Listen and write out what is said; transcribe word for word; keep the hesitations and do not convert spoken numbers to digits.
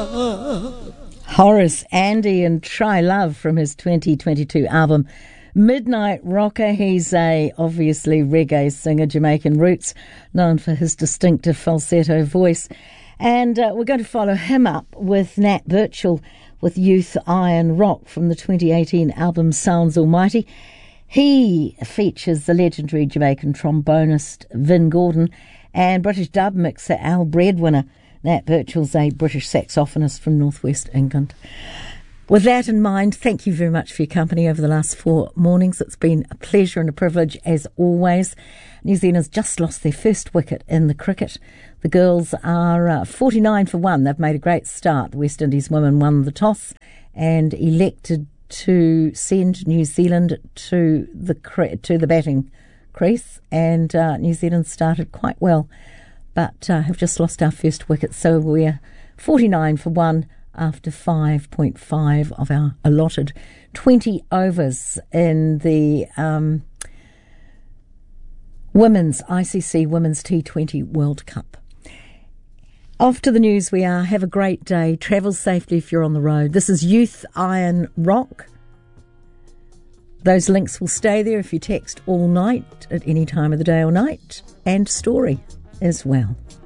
Horace Andy and Try Love from his twenty twenty-two album Midnight Rocker. He's a obviously reggae singer, Jamaican roots, known for his distinctive falsetto voice. And uh, we're going to follow him up with Nat Birchall with Youth Iron Rock from the twenty eighteen album Sounds Almighty. He features the legendary Jamaican trombonist Vin Gordon and British dub mixer Al Breadwinner. Nat Birchall's a British saxophonist from northwest England. With that in mind, thank you very much for your company over the last four mornings. It's been a pleasure and a privilege as always. New Zealand's just lost their first wicket in the cricket. The girls are uh, forty-nine for one. They've made a great start. West Indies women won the toss and elected to send New Zealand to the cre- to the batting crease, and uh, New Zealand started quite well, but uh, have just lost our first wicket, so we're forty-nine for one after five point five of our allotted twenty overs in the um, Women's I C C Women's T twenty World Cup. Off to the news we are. Have a great day. Travel safely if you're on the road. This is Youth Iron Rock. Those links will stay there if you text all night at any time of the day or night, and story as well.